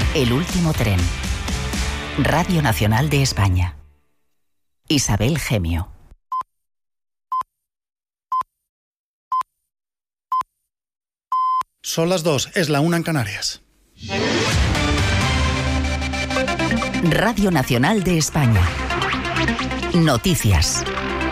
El último tren. Radio Nacional de España. Isabel Gemio. Son las 2, es la 1 en Canarias. Radio Nacional de España. Noticias.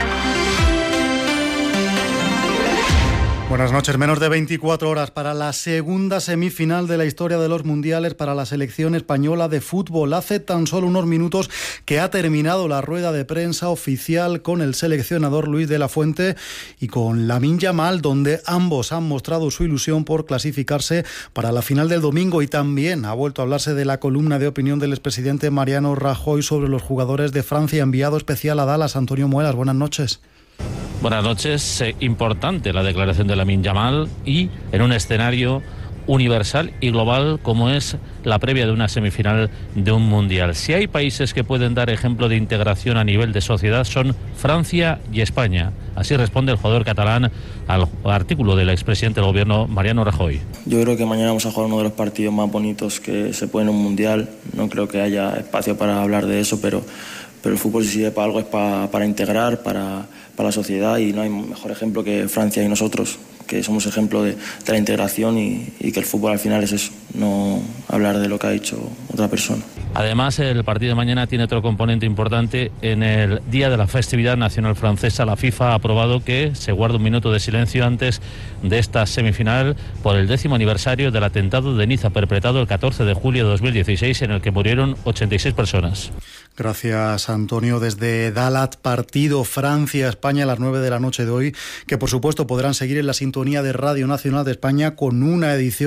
Buenas noches. Menos de 24 horas para la segunda semifinal de la historia de los mundiales para la selección española de fútbol. Hace tan solo unos minutos que ha terminado la rueda de prensa oficial con el seleccionador Luis de la Fuente y con Lamine Yamal, donde ambos han mostrado su ilusión por clasificarse para la final del domingo, y también ha vuelto a hablarse de la columna de opinión del expresidente Mariano Rajoy sobre los jugadores de Francia. Enviado especial a Dallas, Antonio Muelas. Buenas noches. Buenas noches. Importante la declaración de Lamine Yamal, y en un escenario universal y global como es la previa de una semifinal de un mundial. Si hay países que pueden dar ejemplo de integración a nivel de sociedad, son Francia y España. Así responde el jugador catalán al artículo del expresidente del gobierno Mariano Rajoy. Yo creo que mañana vamos a jugar uno de los partidos más bonitos que se puede en un mundial. No creo que haya espacio para hablar de eso, pero el fútbol, si sirve para algo, es para integrar, para la sociedad, y no hay mejor ejemplo que Francia y nosotros, que somos ejemplo de la integración, y que el fútbol al final es eso, no hablar de lo que ha dicho otra persona. Además, el partido de mañana tiene otro componente importante. En el día de la festividad nacional francesa, la FIFA ha aprobado que se guarde un minuto de silencio antes de esta semifinal por el 10º aniversario del atentado de Niza, perpetrado el 14 de julio de 2016, en el que murieron 86 personas. Gracias, Antonio. Desde Dallas, partido Francia-España a las 9 de la noche de hoy, que por supuesto podrán seguir en la sintonía de Radio Nacional de España con una edición